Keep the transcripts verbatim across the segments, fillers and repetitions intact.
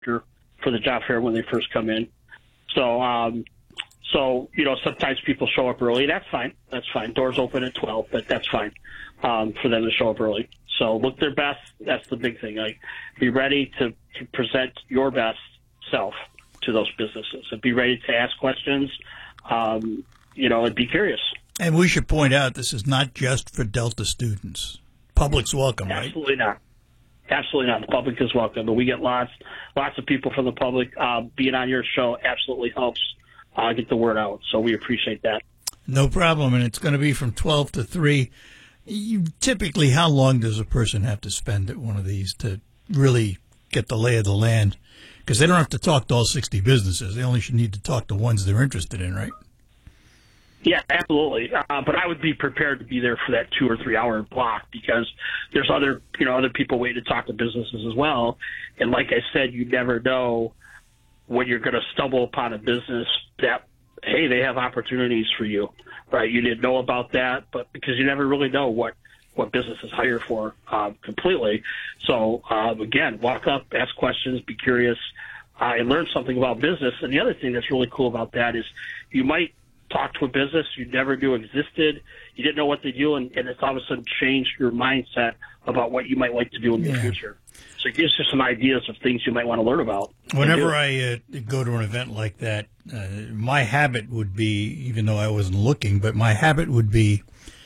for the job fair when they first come in. So, um, so you know, sometimes people show up early. That's fine. That's fine. Doors open at twelve, but that's fine um, for them to show up early. So look their best. That's the big thing. Like, be ready to, to present your best self to those businesses, and be ready to ask questions. Um, you know, and be curious. And we should point out this is not just for Delta students. Public's welcome, right? Absolutely not. Absolutely not. The public is welcome, but we get lots, lots of people from the public. Uh, being on your show absolutely helps uh, get the word out. So we appreciate that. No problem, and it's going to be from twelve to three. You, typically, how long does a person have to spend at one of these to really get the lay of the land? Because they don't have to talk to all sixty businesses. They only should need to talk to ones they're interested in, right? Yeah, absolutely. Uh, but I would be prepared to be there for that two or three hour block, because there's other, you know, other people waiting to talk to businesses as well. And like I said, you never know when you're going to stumble upon a business that, hey, they have opportunities for you, right? You didn't know about that, but because you never really know what, what businesses hire for uh, completely. So, uh, again, walk up, ask questions, be curious, uh, and learn something about business. And the other thing that's really cool about that is you might talk to a business you never knew existed. You didn't know what they do, and, and it's all of a sudden changed your mindset about what you might like to do in yeah. the future. So it gives you some ideas of things you might want to learn about. Whenever I uh, go to an event like that, uh, my habit would be, even though I wasn't looking, but my habit would be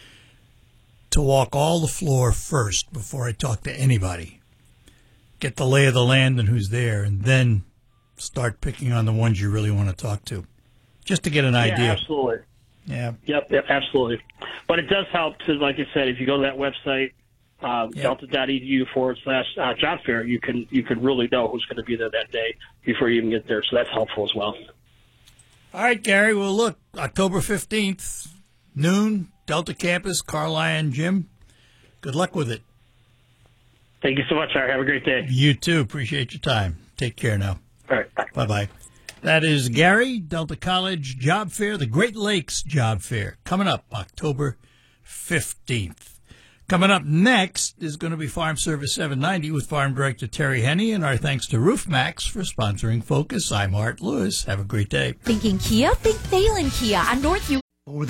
to walk all the floor first before I talk to anybody. Get the lay of the land and who's there, and then start picking on the ones you really want to talk to. Just to get an idea. Yeah, absolutely. Yeah. Yep, yep, absolutely. But it does help to, like I said, if you go to that website, uh, yep. delta.edu forward slash uh, job fair, you can you can really know who's going to be there that day before you even get there. So that's helpful as well. All right, Gary. Well, look, October fifteenth, noon, Delta campus, Carline Gym. Good luck with it. Thank you so much, Art. Have a great day. You too. Appreciate your time. Take care now. All right. Bye. Bye-bye. That is Gary, Delta College Job Fair, the Great Lakes Job Fair, coming up October fifteenth. Coming up next is going to be Farm Service seven ninety with Farm Director Terry Henney, and our thanks to RoofMax for sponsoring Focus. I'm Art Lewis. Have a great day. Thinking Kia? Think Thalen Kia on Northview